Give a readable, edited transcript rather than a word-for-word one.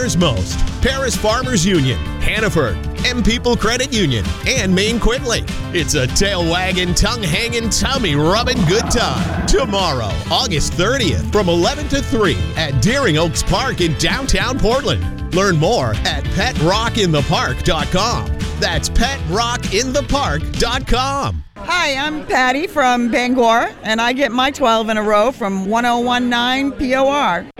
matters most. Paris Farmers Union, Hannaford, M People Credit Union, and Maine Quinley. It's a tail-wagging, tongue-hanging, tummy-rubbing good time. Tomorrow, August 30th, from 11 to 3 at Deering Oaks Park in downtown Portland. Learn more at PetRockInThePark.com. That's PetRockInThePark.com. Hi, I'm Patty from Bangor, and I get my 12 in a row from 1019 POR.